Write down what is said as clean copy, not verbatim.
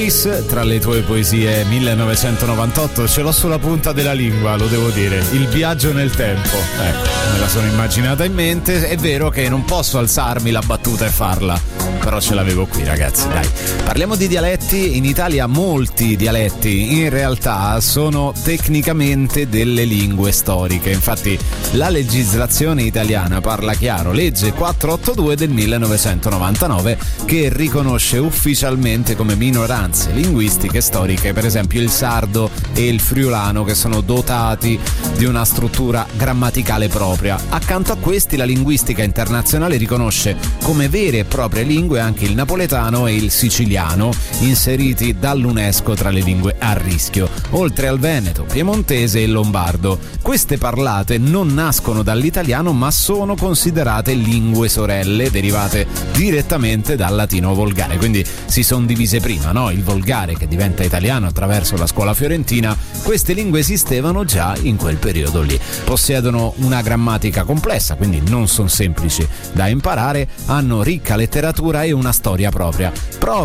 Chris, tra le tue poesie 1998 ce l'ho sulla punta della lingua, lo devo dire, il viaggio nel tempo, ecco, me la sono immaginata in mente. È vero che non posso alzarmi la battuta e farla, però ce l'avevo qui, ragazzi, dai. Parliamo di dialetti. In Italia molti dialetti in realtà sono tecnicamente delle lingue storiche, infatti la legislazione italiana parla chiaro, legge 482 del 1999, che riconosce ufficialmente come minoranze linguistiche storiche per esempio il sardo e il friulano, che sono dotati di una struttura grammaticale propria. Accanto a questi la linguistica internazionale riconosce come vere e proprie lingue anche il napoletano e il siciliano, inseriti dall'UNESCO tra le lingue a rischio, oltre al veneto, piemontese e lombardo. Queste parlate non nascono dall'italiano ma sono considerate lingue sorelle derivate direttamente dal latino volgare, quindi si sono divise prima, no? Il volgare che diventa italiano attraverso la scuola fiorentina. Queste lingue esistevano già in quel periodo lì, possiedono una grammatica complessa, quindi non sono semplici da imparare, hanno ricca letteratura e una storia propria. Proprio